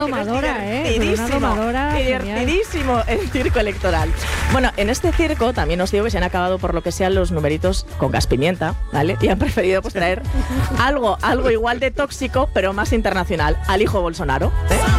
Domadora, divertidísimo el circo electoral. Bueno, en este circo también os digo que se han acabado por lo que sean los numeritos con gas pimienta, ¿vale? Y han preferido pues traer algo igual de tóxico, pero más internacional, al hijo Bolsonaro, ¿eh?